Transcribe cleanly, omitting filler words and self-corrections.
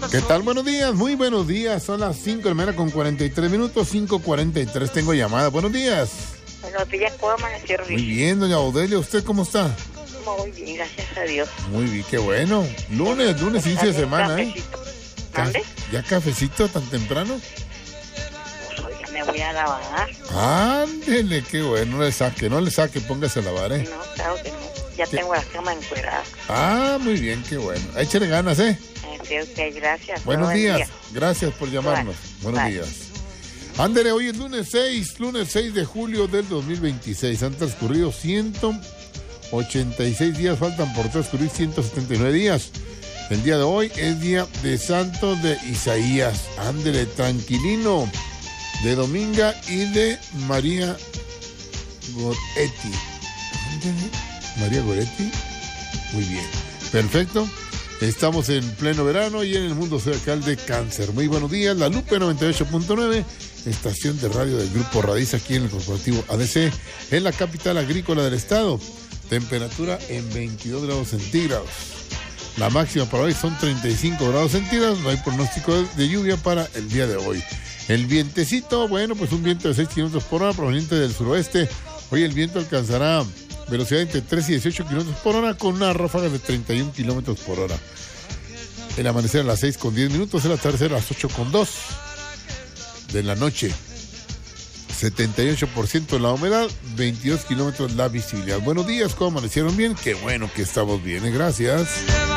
¿Qué tal? Buenos días, muy buenos días. Son las 5 de la mañana con 43 minutos, 5:43. Tengo llamada. Buenos días. Buenos días, ¿cómo amaneció? Muy bien, doña Odelia. ¿Usted cómo está? Muy bien, gracias a Dios. Muy bien, qué bueno. Lunes, inicio de semana, ¿eh? ¿Dónde? ¿Ya cafecito tan temprano? Pues hoy me voy a lavar. Ándele, qué bueno. No le saque, póngase a lavar, ¿eh? No, claro que no. Ya tengo la cama encuerada. Ah, muy bien, qué bueno. Échale ganas, ¿eh? Sí, ok, gracias. Buenos días. Día. Gracias por llamarnos. Buenos días. Ándele, hoy es lunes 6 de julio del 2026. Han transcurrido 186 días, faltan por transcurrir 179 días. El día de hoy es día de Santo de Isaías. Ándele, tranquilino, de Dominga y de María Goretti. Ándele, María Goretti. Muy bien. Perfecto. Estamos en pleno verano y en el mundo zodiacal de Cáncer. Muy buenos días. La Lupe 98.9, estación de radio del Grupo Radiz aquí en el corporativo ADC, en la capital agrícola del estado. Temperatura en 22 grados centígrados. La máxima para hoy son 35 grados centígrados. No hay pronóstico de lluvia para el día de hoy. El vientecito, bueno, pues un viento de 6 kilómetros por hora proveniente del suroeste. Hoy el viento alcanzará velocidad entre 3 y 18 kilómetros por hora con una ráfaga de 31 kilómetros por hora. El amanecer a las 6:10, el atardecer a las 8:02 de la noche. 78% la humedad, 22 kilómetros la visibilidad. Buenos días, ¿cómo amanecieron bien? Qué bueno que estamos bien, gracias.